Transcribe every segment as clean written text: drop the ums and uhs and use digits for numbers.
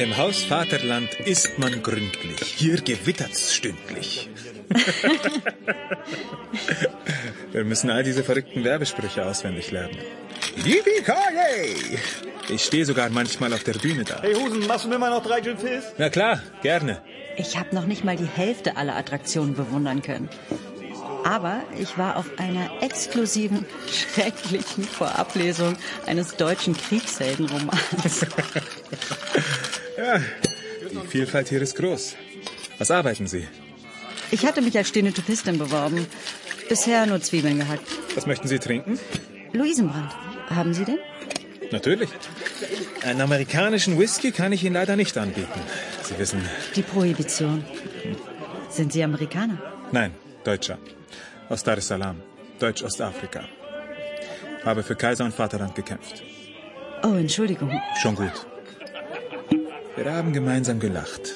Im Haus Vaterland isst man gründlich. Hier gewittert's stündlich. Wir müssen all diese verrückten Werbesprüche auswendig lernen. Yippie-ki-yay! Ich stehe sogar manchmal auf der Bühne da. Hey Husen, machst du mir mal noch 3 Gin Fizz? Na klar, gerne. Ich habe noch nicht mal die Hälfte aller Attraktionen bewundern können. Aber ich war auf einer exklusiven, schrecklichen Vorablesung eines deutschen Kriegsheldenromans. Ja, die Vielfalt hier ist groß. Was arbeiten Sie? Ich hatte mich als Stenotypistin beworben. Bisher nur Zwiebeln gehackt. Was möchten Sie trinken? Luisenbrand. Haben Sie den? Natürlich. Einen amerikanischen Whisky kann ich Ihnen leider nicht anbieten. Sie wissen... Die Prohibition. Sind Sie Amerikaner? Nein, Deutscher. Aus Dar es Salaam, Deutsch-Ostafrika. Habe für Kaiser und Vaterland gekämpft. Oh, Entschuldigung. Schon gut. Wir haben gemeinsam gelacht.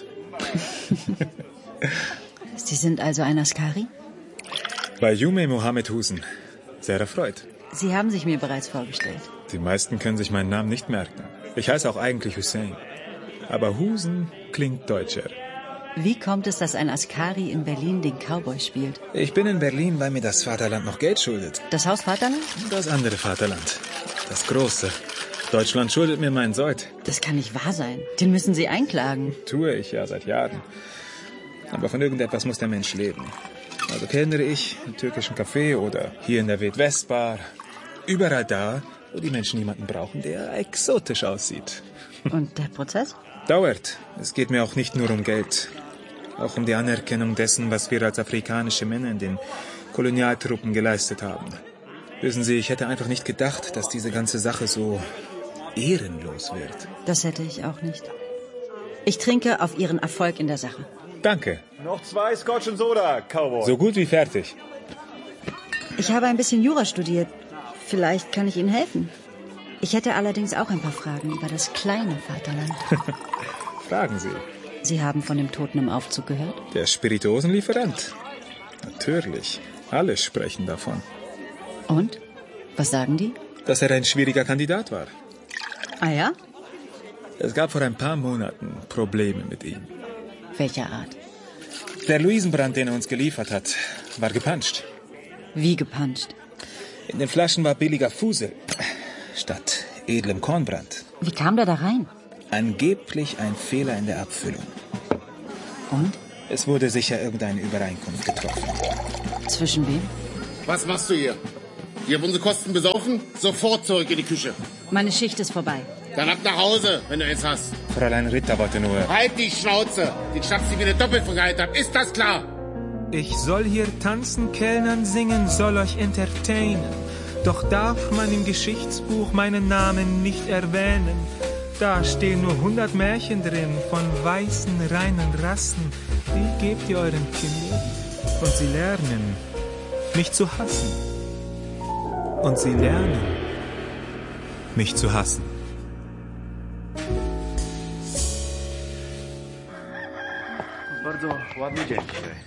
Sie sind also ein Askari? Bei Jume Mohammed Husen. Sehr erfreut. Sie haben sich mir bereits vorgestellt. Die meisten können sich meinen Namen nicht merken. Ich heiße auch eigentlich Hussein. Aber Husen klingt deutscher. Wie kommt es, dass ein Askari in Berlin den Cowboy spielt? Ich bin in Berlin, weil mir das Vaterland noch Geld schuldet. Das Haus Vaterland? Das andere Vaterland. Das große. Deutschland schuldet mir meinen Sold. Das kann nicht wahr sein. Den müssen Sie einklagen. Tue ich ja seit Jahren. Aber von irgendetwas muss der Mensch leben. Also kennere ich im türkischen Café oder hier in der Wild-West-Bar. Überall da, wo die Menschen jemanden brauchen, der exotisch aussieht. Und der Prozess? Dauert. Es geht mir auch nicht nur um Geld. Auch um die Anerkennung dessen, was wir als afrikanische Männer in den Kolonialtruppen geleistet haben. Wissen Sie, ich hätte einfach nicht gedacht, dass diese ganze Sache so ehrenlos wird. Das hätte ich auch nicht. Ich trinke auf Ihren Erfolg in der Sache. Danke. Noch 2 Scotch und Soda, Cowboy. So gut wie fertig. Ich habe ein bisschen Jura studiert. Vielleicht kann ich Ihnen helfen. Ich hätte allerdings auch ein paar Fragen über das kleine Vaterland. Fragen Sie. Sie haben von dem Toten im Aufzug gehört? Der Spirituosenlieferant. Natürlich. Alle sprechen davon. Und? Was sagen die? Dass er ein schwieriger Kandidat war. Ah ja? Es gab vor ein paar Monaten Probleme mit ihm. Welcher Art? Der Luisenbrand, den er uns geliefert hat, war gepanscht. Wie gepanscht? In den Flaschen war billiger Fusel statt edlem Kornbrand. Wie kam der da rein? Angeblich ein Fehler in der Abfüllung. Und? Es wurde sicher irgendeine Übereinkunft getroffen. Zwischen wem? Was machst du hier? Wir haben unsere Kosten besaufen? Sofort zurück in die Küche. Meine Schicht ist vorbei. Dann ab nach Hause, wenn du eins hast. Fräulein Ritter wollte nur... Halt die Schnauze! Den schnappst du wie eine Doppelvergehalt ab. Ist das klar? Ich soll hier tanzen, kellnern, singen, soll euch entertainen. Doch darf man im Geschichtsbuch meinen Namen nicht erwähnen. Da stehen nur 100 Märchen drin von weißen, reinen Rassen. Die gebt ihr euren Kindern und sie lernen, mich zu hassen. Und sie lernen, mich zu hassen. Bardzo ładny dzień dzisiaj.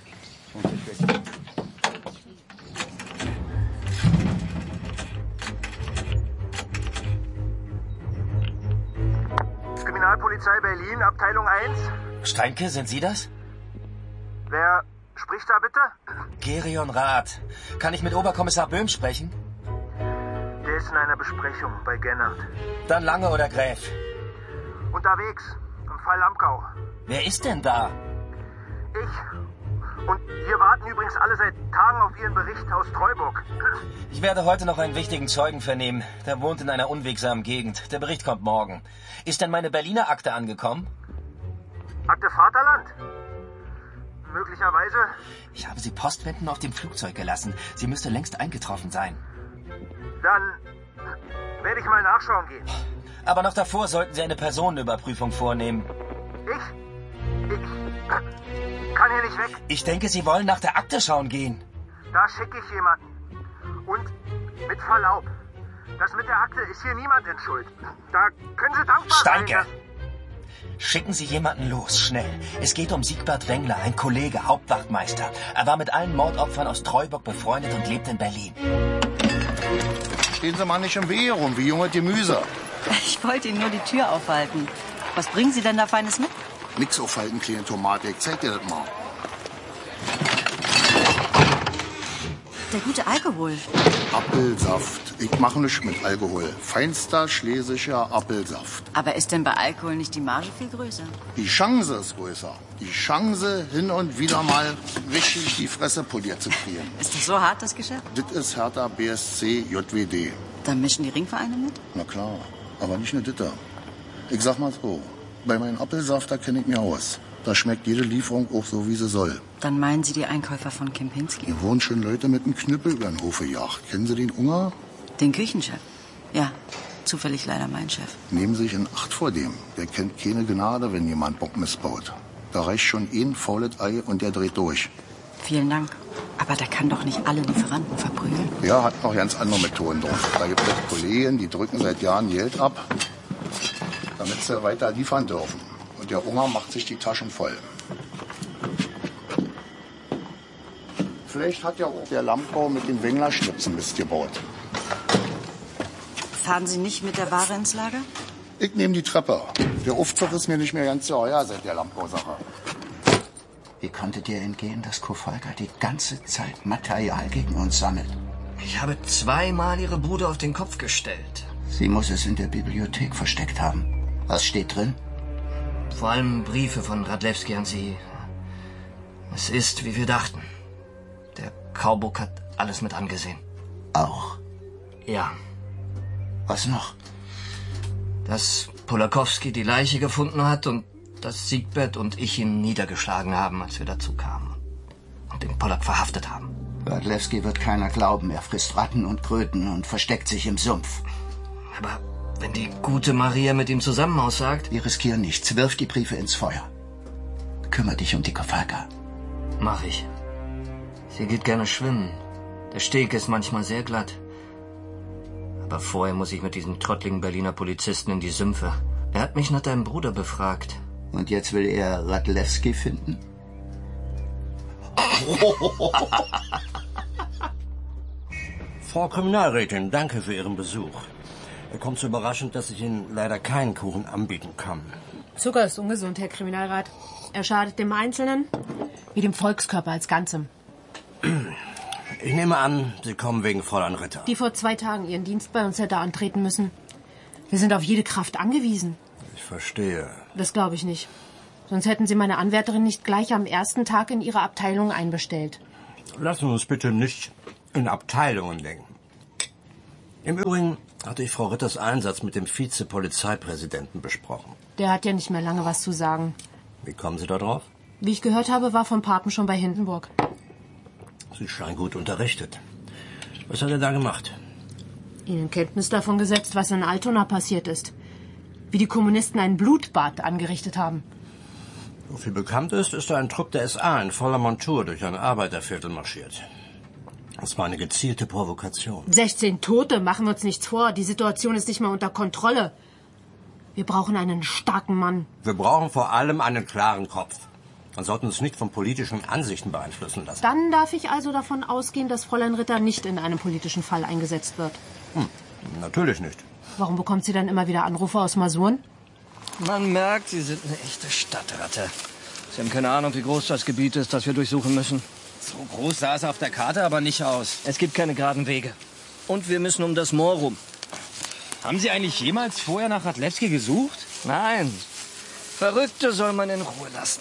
Kriminalpolizei Berlin, Abteilung 1. Steinke, sind Sie das? Wer spricht da bitte? Gerion Rath. Kann ich mit Oberkommissar Böhm sprechen? Der ist in einer Besprechung bei Gennert. Dann Lange oder Gräf? Unterwegs, im Fall Lamkau. Wer ist denn da? Ich. Und wir warten übrigens alle seit Tagen auf Ihren Bericht aus Treuburg. Ich werde heute noch einen wichtigen Zeugen vernehmen. Der wohnt in einer unwegsamen Gegend. Der Bericht kommt morgen. Ist denn meine Berliner Akte angekommen? Akte Vaterland? Möglicherweise. Ich habe sie postwendend auf dem Flugzeug gelassen. Sie müsste längst eingetroffen sein. Dann werde ich mal nachschauen gehen. Aber noch davor sollten Sie eine Personenüberprüfung vornehmen. Ich kann hier nicht weg. Ich denke, Sie wollen nach der Akte schauen gehen. Da schicke ich jemanden. Und mit Verlaub, das mit der Akte ist hier niemand in Schuld. Da können Sie dankbar sein. Steinke! Schicken Sie jemanden los, schnell. Es geht um Siegbert Wengler, ein Kollege, Hauptwachtmeister. Er war mit allen Mordopfern aus Treuburg befreundet und lebt in Berlin. Stehen Sie mal nicht im Weh rum, wie junge Gemüse. Ich wollte Ihnen nur die Tür aufhalten. Was bringen Sie denn da Feines mit? Nix aufhalten, kleine Tomate. Ich zeig dir das mal. Der gute Alkohol. Apfelsaft. Ich mache nichts mit Alkohol. Feinster schlesischer Apfelsaft. Aber ist denn bei Alkohol nicht die Marge viel größer? Die Chance ist größer. Die Chance, hin und wieder mal richtig die Fresse poliert zu kriegen. Ist das so hart, das Geschäft? Das ist Hertha BSC JWD. Da mischen die Ringvereine mit? Na klar, aber nicht nur Ditter. Ich sag mal so, bei meinem Apfelsaft, da kenne ich mich aus. Da schmeckt jede Lieferung auch so, wie sie soll. Dann meinen Sie die Einkäufer von Kempinski? Hier wohnen schon Leute mit einem Knüppel über den Hof gejagt. Kennen Sie den Unger? Den Küchenchef? Ja, zufällig leider mein Chef. Nehmen Sie sich in Acht vor dem. Der kennt keine Gnade, wenn jemand Bock missbaut. Da reicht schon ein faules Ei und der dreht durch. Vielen Dank. Aber der kann doch nicht alle Lieferanten verprügeln. Ja, hat noch ganz andere Methoden drauf. Da gibt es Kollegen, die drücken seit Jahren Geld ab, damit sie weiter liefern dürfen. Und der Unger macht sich die Taschen voll. Vielleicht hat ja auch der Lammbau mit den Wengler-Schnipsen Mist gebaut. Fahren Sie nicht mit der Ware ins Lager? Ich nehme die Treppe. Der Aufzug ist mir nicht mehr ganz so teuer seit der Lammbausache. Wie konnte dir entgehen, dass Kofolka die ganze Zeit Material gegen uns sammelt? Ich habe 2-mal ihre Bude auf den Kopf gestellt. Sie muss es in der Bibliothek versteckt haben. Was steht drin? Vor allem Briefe von Radlewski an Sie. Es ist, wie wir dachten. Der Kauburg hat alles mit angesehen. Auch. Ja. Was noch? Dass Polakowski die Leiche gefunden hat und dass Siegbert und ich ihn niedergeschlagen haben, als wir dazu kamen. Und den Polak verhaftet haben. Radlewski wird keiner glauben. Er frisst Ratten und Kröten und versteckt sich im Sumpf. Aber wenn die gute Maria mit ihm zusammen aussagt... Wir riskieren nichts. Wirf die Briefe ins Feuer. Kümmer dich um die Kofolka. Mach ich. Sie geht gerne schwimmen. Der Steg ist manchmal sehr glatt. Aber vorher muss ich mit diesem trottligen Berliner Polizisten in die Sümpfe. Er hat mich nach deinem Bruder befragt. Und jetzt will er Radlewski finden? Frau Kriminalrätin, danke für Ihren Besuch. Er kommt so überraschend, dass ich Ihnen leider keinen Kuchen anbieten kann. Zucker ist ungesund, Herr Kriminalrat. Er schadet dem Einzelnen wie dem Volkskörper als Ganzem. Ich nehme an, Sie kommen wegen Fräulein Ritter. Die vor 2 Tagen ihren Dienst bei uns hätte antreten müssen. Wir sind auf jede Kraft angewiesen. Ich verstehe. Das glaube ich nicht. Sonst hätten Sie meine Anwärterin nicht gleich am ersten Tag in Ihre Abteilung einbestellt. Lassen wir uns bitte nicht in Abteilungen denken. Im Übrigen hatte ich Frau Ritters Einsatz mit dem Vizepolizeipräsidenten besprochen. Der hat ja nicht mehr lange was zu sagen. Wie kommen Sie da drauf? Wie ich gehört habe, war von Papen schon bei Hindenburg. Sie scheinen gut unterrichtet. Was hat er da gemacht? Ihnen Kenntnis davon gesetzt, was in Altona passiert ist. Wie die Kommunisten ein Blutbad angerichtet haben. So viel bekannt ist, ist da ein Trupp der SA in voller Montur durch ein Arbeiterviertel marschiert. Das war eine gezielte Provokation. 16 Tote, machen wir uns nichts vor. Die Situation ist nicht mehr unter Kontrolle. Wir brauchen einen starken Mann. Wir brauchen vor allem einen klaren Kopf. Man sollte uns nicht von politischen Ansichten beeinflussen lassen. Dann darf ich also davon ausgehen, dass Fräulein Ritter nicht in einem politischen Fall eingesetzt wird. Natürlich nicht. Warum bekommt sie dann immer wieder Anrufe aus Masuren? Man merkt, Sie sind eine echte Stadtratte. Sie haben keine Ahnung, wie groß das Gebiet ist, das wir durchsuchen müssen. So groß sah es auf der Karte aber nicht aus. Es gibt keine geraden Wege. Und wir müssen um das Moor rum. Haben Sie eigentlich jemals vorher nach Radlewski gesucht? Nein. Verrückte soll man in Ruhe lassen.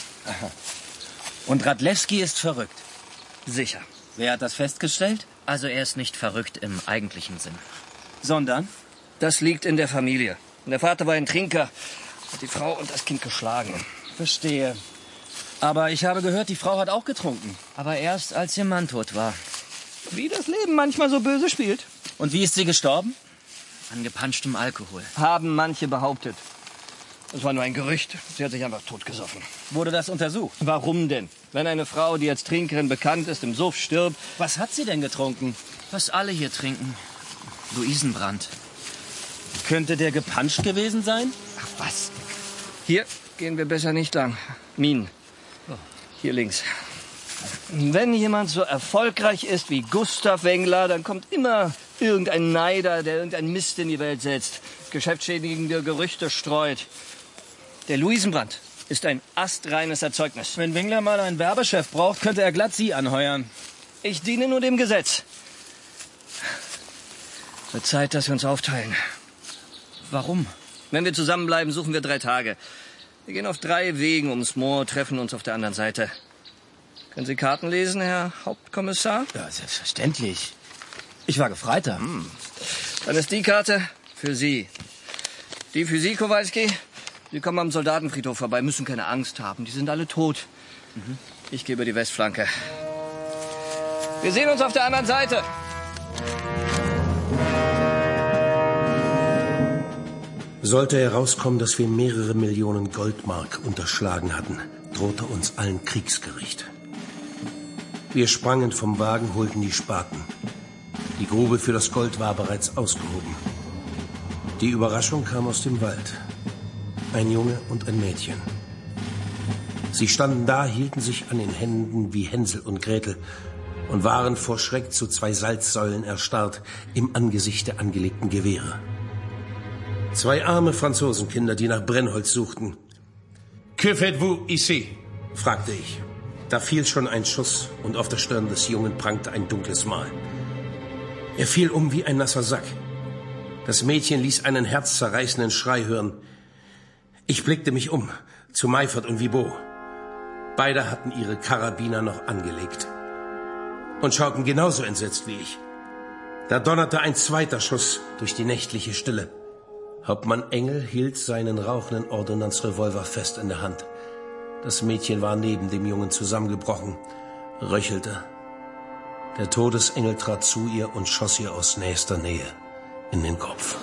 Und Radlewski ist verrückt? Sicher. Wer hat das festgestellt? Also er ist nicht verrückt im eigentlichen Sinn. Sondern? Das liegt in der Familie. Der Vater war ein Trinker, hat die Frau und das Kind geschlagen. Verstehe. Aber ich habe gehört, die Frau hat auch getrunken. Aber erst als ihr Mann tot war. Wie das Leben manchmal so böse spielt. Und wie ist sie gestorben? An gepanschtem Alkohol. Haben manche behauptet. Das war nur ein Gerücht. Sie hat sich einfach totgesoffen. Wurde das untersucht? Warum denn? Wenn eine Frau, die als Trinkerin bekannt ist, im Suff stirbt... Was hat sie denn getrunken? Was alle hier trinken. Luisenbrand. Könnte der gepanscht gewesen sein? Ach was. Hier gehen wir besser nicht lang. Minen. Hier links. Wenn jemand so erfolgreich ist wie Gustav Wengler, dann kommt immer irgendein Neider, der irgendeinen Mist in die Welt setzt, geschäftsschädigende Gerüchte streut. Der Luisenbrand ist ein astreines Erzeugnis. Wenn Wengler mal einen Werbechef braucht, könnte er glatt Sie anheuern. Ich diene nur dem Gesetz. Wird Zeit, dass wir uns aufteilen. Warum? Wenn wir zusammenbleiben, suchen wir 3 Tage. Wir gehen auf 3 Wegen ums Moor, treffen uns auf der anderen Seite. Können Sie Karten lesen, Herr Hauptkommissar? Ja, selbstverständlich. Ich war Gefreiter. Dann ist die Karte für Sie. Die für Sie, Kowalski. Sie kommen am Soldatenfriedhof vorbei, müssen keine Angst haben. Die sind alle tot. Ich gehe über die Westflanke. Wir sehen uns auf der anderen Seite. Sollte herauskommen, dass wir mehrere Millionen Goldmark unterschlagen hatten, drohte uns allen Kriegsgericht. Wir sprangen vom Wagen, holten die Spaten. Die Grube für das Gold war bereits ausgehoben. Die Überraschung kam aus dem Wald. Ein Junge und ein Mädchen. Sie standen da, hielten sich an den Händen wie Hänsel und Gretel und waren vor Schreck zu 2 Salzsäulen erstarrt im Angesicht der angelegten Gewehre. 2 arme Franzosenkinder, die nach Brennholz suchten. Que faites-vous ici? Fragte ich. Da fiel schon ein Schuss und auf der Stirn des Jungen prangte ein dunkles Mal. Er fiel um wie ein nasser Sack. Das Mädchen ließ einen herzzerreißenden Schrei hören. Ich blickte mich um, zu Meifert und Vibot. Beide hatten ihre Karabiner noch angelegt und schauten genauso entsetzt wie ich. Da donnerte ein zweiter Schuss durch die nächtliche Stille. Hauptmann Engel hielt seinen rauchenden Ordonnanzrevolver fest in der Hand. Das Mädchen war neben dem Jungen zusammengebrochen, röchelte. Der Todesengel trat zu ihr und schoss ihr aus nächster Nähe in den Kopf.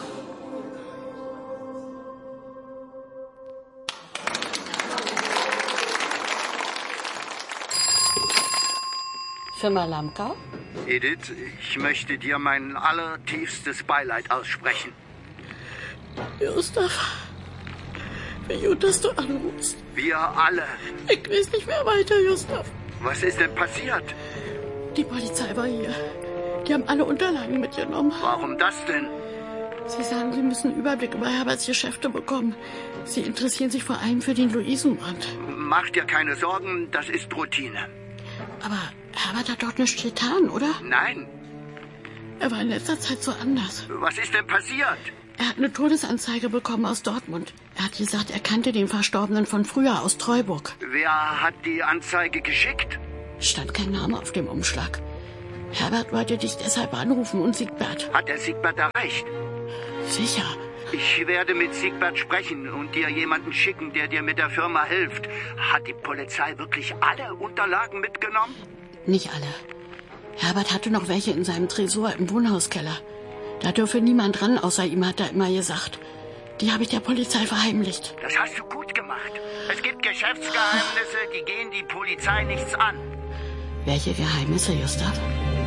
Firma Lamkau? Edith, ich möchte dir mein allertiefstes Beileid aussprechen. Gustav, wie gut, dass du anrufst. Wir alle. Ich weiß nicht mehr weiter, Gustav. Was ist denn passiert? Die Polizei war hier. Die haben alle Unterlagen mitgenommen. Warum das denn? Sie sagen, sie müssen einen Überblick über Herberts Geschäfte bekommen. Sie interessieren sich vor allem für den Luisenbrand. Mach dir keine Sorgen, das ist Routine. Aber Herbert hat dort nichts getan, oder? Nein. Er war in letzter Zeit so anders. Was ist denn passiert? Er hat eine Todesanzeige bekommen aus Dortmund. Er hat gesagt, er kannte den Verstorbenen von früher aus Treuburg. Wer hat die Anzeige geschickt? Stand kein Name auf dem Umschlag. Herbert wollte dich deshalb anrufen und Siegbert. Hat er Siegbert erreicht? Sicher. Ich werde mit Siegbert sprechen und dir jemanden schicken, der dir mit der Firma hilft. Hat die Polizei wirklich alle Unterlagen mitgenommen? Nicht alle. Herbert hatte noch welche in seinem Tresor im Wohnhauskeller. Da dürfe niemand ran, außer ihm, hat er immer gesagt. Die habe ich der Polizei verheimlicht. Das hast du gut gemacht. Es gibt Geschäftsgeheimnisse, die gehen die Polizei nichts an. Welche Geheimnisse, Gustav?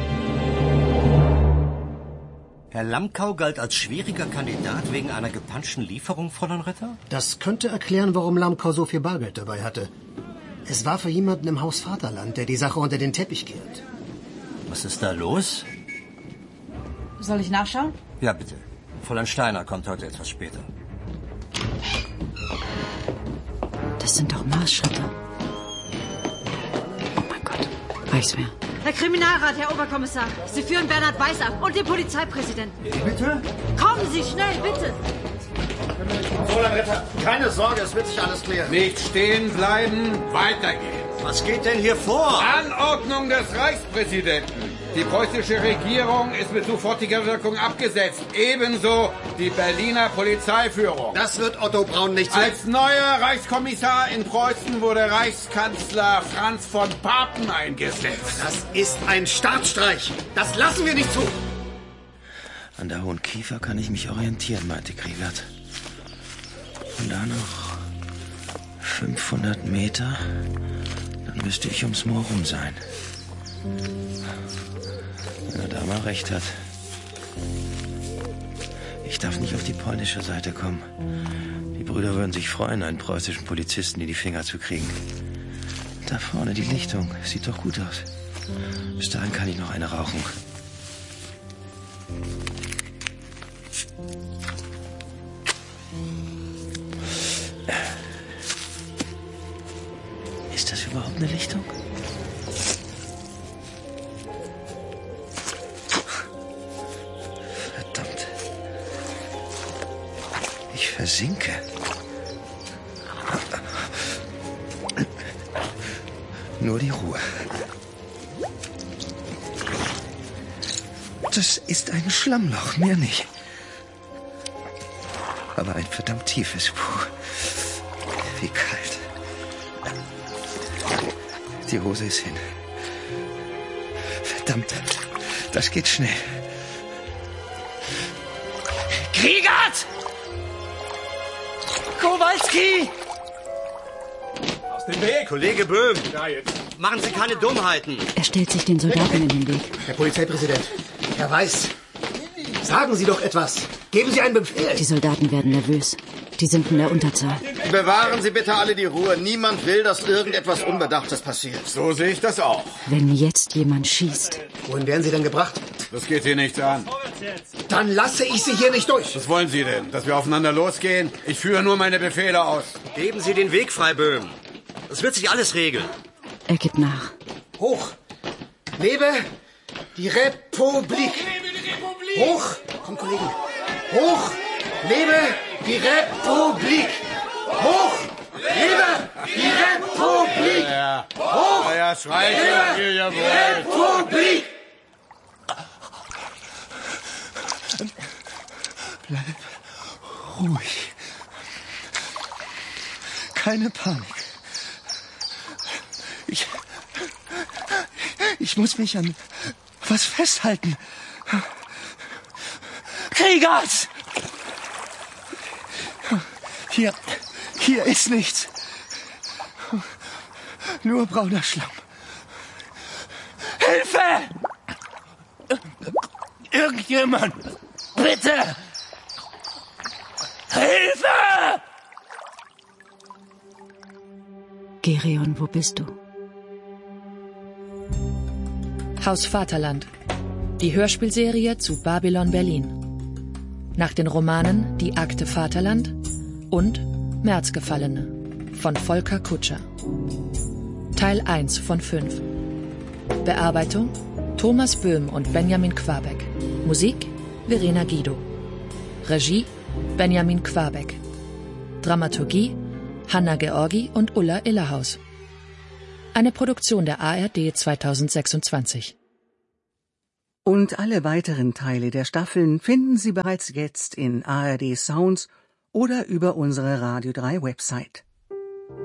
Herr Lamkau galt als schwieriger Kandidat wegen einer gepanschten Lieferung, Fräulein Ritter? Das könnte erklären, warum Lamkau so viel Bargeld dabei hatte. Es war für jemanden im Haus Vaterland, der die Sache unter den Teppich kehrt. Was ist da los? Soll ich nachschauen? Ja, bitte. Fräulein Steiner kommt heute etwas später. Das sind doch Marschschritte. Oh mein Gott, reicht's mir. Herr Kriminalrat, Herr Oberkommissar, Sie führen Bernhard Weiß ab und den Polizeipräsidenten. Bitte? Kommen Sie schnell, bitte! Fräulein Ritter, keine Sorge, es wird sich alles klären. Nicht stehen bleiben, weitergehen. Was geht denn hier vor? Anordnung des Reichspräsidenten. Die preußische Regierung ist mit sofortiger Wirkung abgesetzt. Ebenso die Berliner Polizeiführung. Das wird Otto Braun nicht so. Als neuer Reichskommissar in Preußen wurde Reichskanzler Franz von Papen eingesetzt. Das ist ein Staatsstreich. Das lassen wir nicht zu. An der Hohen Kiefer kann ich mich orientieren, meinte Kriegert. Und da noch 500 Meter, dann müsste ich ums Moor rum sein. Wenn er da mal recht hat. Ich darf nicht auf die polnische Seite kommen. Die Brüder würden sich freuen, einen preußischen Polizisten in die Finger zu kriegen. Da vorne die Lichtung. Sieht doch gut aus. Bis dahin kann ich noch eine rauchen. überhaupt eine Lichtung? Verdammt. Ich versinke. Nur die Ruhe. Das ist ein Schlammloch, mehr nicht. Aber ein verdammt tiefes. Puh. Wie kalt. Die Hose ist hin. Verdammt, das geht schnell. Kriegert! Kowalski! Aus dem Weg! Kollege Böhm! Ja, jetzt. Machen Sie keine Dummheiten! Er stellt sich den Soldaten in den Weg. Herr Polizeipräsident, Herr Weiß, sagen Sie doch etwas. Geben Sie einen Befehl. Die Soldaten werden nervös. Die sind in der Unterzahl. Bewahren Sie bitte alle die Ruhe. Niemand will, dass irgendetwas Unbedachtes passiert. So sehe ich das auch. Wenn jetzt jemand schießt. Wohin werden Sie denn gebracht? Das geht Sie nichts an. Dann lasse ich Sie hier nicht durch. Was wollen Sie denn? Dass wir aufeinander losgehen? Ich führe nur meine Befehle aus. Geben Sie den Weg frei, Böhm. Es wird sich alles regeln. Er gibt nach. Hoch! Lebe die Republik! Hoch! Komm, Kollegen! Hoch! Lebe die Republik! Hoch! Lebe die Republik! Ja. Hoch! Ja, schreit Lebe ja, die Republik! Bleib ruhig. Keine Panik. Ich muss mich an was festhalten. Kriegers! Hier ist nichts. Nur brauner Schlamm. Hilfe! Irgendjemand! Bitte! Hilfe! Gereon, wo bist du? Haus Vaterland. Die Hörspielserie zu Babylon Berlin. Nach den Romanen Die Akte Vaterland und Märzgefallene von Volker Kutscher. Teil 1 von 5. Bearbeitung Thomas Böhm und Benjamin Quabeck. Musik Verena Guido. Regie Benjamin Quabeck. Dramaturgie Hanna Georgi und Ulla Illerhaus. Eine Produktion der ARD 2026. Und alle weiteren Teile der Staffeln finden Sie bereits jetzt in ARD Sounds oder über unsere Radio 3 Website.